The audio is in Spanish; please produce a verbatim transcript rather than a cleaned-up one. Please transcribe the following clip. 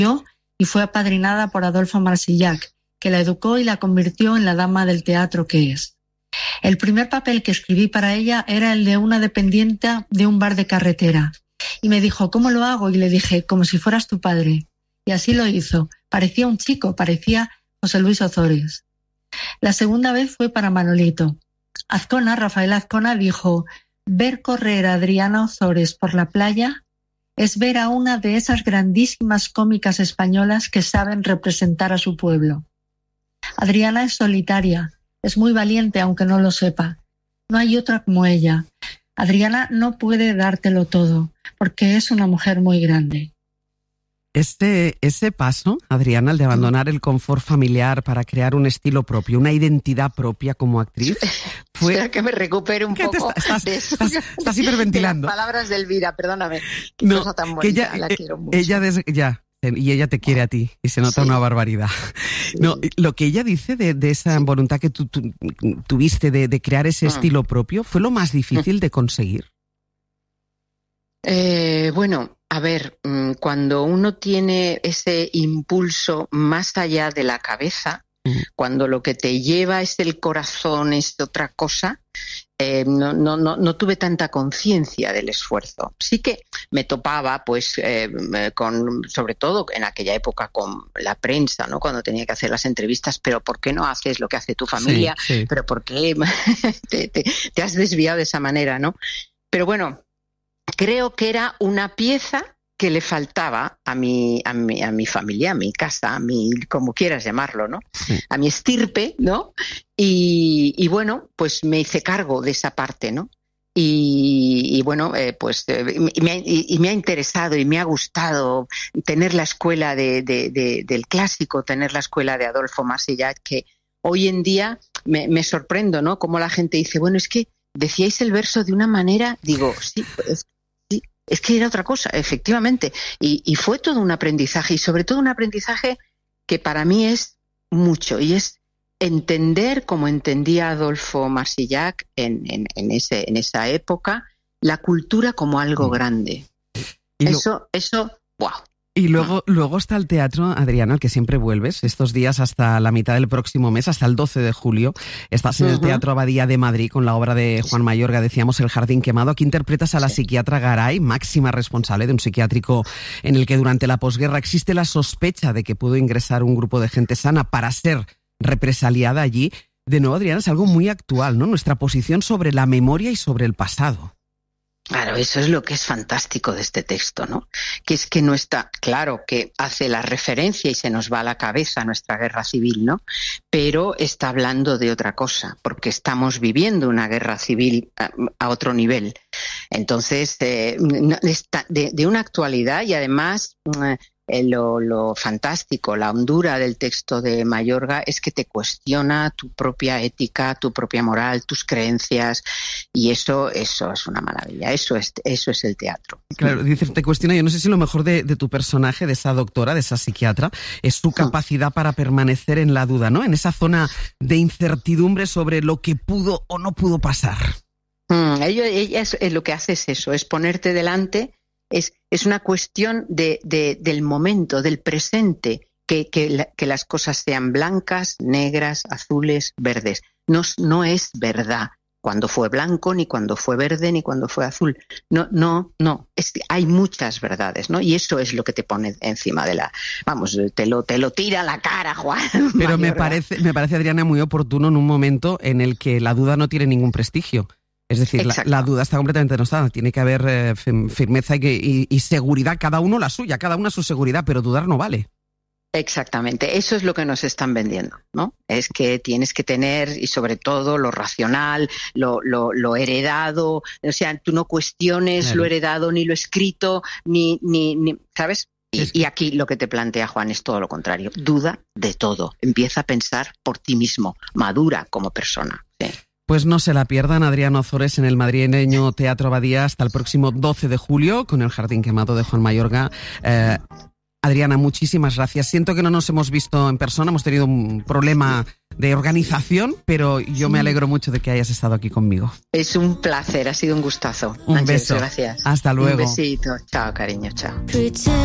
y fue apadrinada por Adolfo Marsillac, que la educó y la convirtió en la dama del teatro que es. El primer papel que escribí para ella era el de una dependiente de un bar de carretera. Y me dijo, ¿cómo lo hago? Y le dije, como si fueras tu padre. Y así lo hizo. Parecía un chico, parecía José Luis Ozores. La segunda vez fue para Manolito. Azcona, Rafael Azcona, dijo, ver correr a Adriana Ozores por la playa es ver a una de esas grandísimas cómicas españolas que saben representar a su pueblo. Adriana es solitaria, es muy valiente aunque no lo sepa. No hay otra como ella. Adriana no puede dártelo todo, porque es una mujer muy grande. Este, ese paso, Adriana, el de abandonar el confort familiar para crear un estilo propio, una identidad propia como actriz, fue... Espera que me recupere un poco te estás, de eso. Estás, estás hiperventilando. De las palabras de Elvira, perdóname. Qué no, cosa tan bonita, ella, la quiero mucho. Ella des, ya, y ella te quiere a ti, y se nota sí. una barbaridad. Sí. No, lo que ella dice de, de esa sí. voluntad que tú, tú tuviste de, de crear ese mm. estilo propio, ¿fue lo más difícil mm. de conseguir? Eh, bueno... A ver, cuando uno tiene ese impulso más allá de la cabeza, mm. cuando lo que te lleva es el corazón, es otra cosa, eh, no, no, no, no tuve tanta conciencia del esfuerzo. Sí que me topaba, pues, eh, con, sobre todo en aquella época con la prensa, ¿no? Cuando tenía que hacer las entrevistas, pero ¿por qué no haces lo que hace tu familia? Sí, sí. ¿Pero por qué te, te, te has desviado de esa manera, no? Pero bueno, creo que era una pieza que le faltaba a mi, a mi, a mi familia, a mi casa, a mi, como quieras llamarlo, ¿no? Sí. A mi estirpe, ¿no? Y, y bueno, pues me hice cargo de esa parte, ¿no? Y, y bueno, eh, pues eh, y, me, y, y me ha interesado y me ha gustado tener la escuela de, de, de, del clásico, tener la escuela de Adolfo Marsillac, que hoy en día me, me sorprendo, ¿no? Como la gente dice, bueno, es que decíais el verso de una manera, digo, sí, pues, sí, es que era otra cosa, efectivamente. Y, y fue todo un aprendizaje, y sobre todo un aprendizaje que para mí es mucho, y es entender, como entendía Adolfo Marsillac en, en, en, ese, en esa época, la cultura como algo grande. Y eso, lo... eso, wow. Y luego, luego está el teatro, Adriana, al que siempre vuelves, estos días hasta la mitad del próximo mes, hasta el doce de julio. Estás en uh-huh. el Teatro Abadía de Madrid con la obra de Juan Mayorga, decíamos, El jardín quemado. Aquí interpretas a la sí. psiquiatra Garay, máxima responsable de un psiquiátrico en el que durante la posguerra existe la sospecha de que pudo ingresar un grupo de gente sana para ser represaliada allí. De nuevo, Adriana, es algo muy actual, ¿no? Nuestra posición sobre la memoria y sobre el pasado. Claro, eso es lo que es fantástico de este texto, ¿no? Que es que no está, claro, que hace la referencia y se nos va a la cabeza nuestra guerra civil, ¿no? Pero está hablando de otra cosa, porque estamos viviendo una guerra civil a, a otro nivel. Entonces, eh, de, de una actualidad y además... Eh, Lo, lo fantástico, la hondura del texto de Mayorga es que te cuestiona tu propia ética, tu propia moral, tus creencias, y eso, eso es una maravilla, eso es, eso es el teatro. Claro, dice, te cuestiona, yo no sé si lo mejor de, de tu personaje, de esa doctora, de esa psiquiatra, es su capacidad para permanecer en la duda, ¿no? En esa zona de incertidumbre sobre lo que pudo o no pudo pasar. Mm, ella, ella es, es lo que hace es eso, es ponerte delante. Es, es una cuestión de, de, del momento, del presente, que, que, la, que las cosas sean blancas, negras, azules, verdes. No, no es verdad cuando fue blanco, ni cuando fue verde, ni cuando fue azul. No, no, no. Es, hay muchas verdades, ¿no? Y eso es lo que te pone encima de la... Vamos, te lo, te lo tira a la cara, Juan. Pero me parece, me parece, Adriana, muy oportuno en un momento en el que la duda no tiene ningún prestigio. Es decir, la, la duda está completamente denostada. Tiene que haber eh, firmeza y, y, y seguridad, cada uno la suya, cada una su seguridad, pero dudar no vale. Exactamente, eso es lo que nos están vendiendo, ¿no? Es que tienes que tener, y sobre todo, lo racional, lo, lo, lo heredado, o sea, tú no cuestiones claro. lo heredado, ni lo escrito, ni, ni, ni ¿sabes? Y, es que... y aquí lo que te plantea Juan es todo lo contrario. Duda de todo, empieza a pensar por ti mismo, madura como persona, ¿sí? Pues no se la pierdan, Adriana Ozores en el madrileño Teatro Abadía hasta el próximo doce de julio con El jardín quemado de Juan Mayorga. Eh, Adriana, muchísimas gracias. Siento que no nos hemos visto en persona, hemos tenido un problema de organización, pero yo sí. me alegro mucho de que hayas estado aquí conmigo. Es un placer, ha sido un gustazo. Un Ángeles, beso. Gracias. Hasta luego. Un besito. Chao, cariño, chao.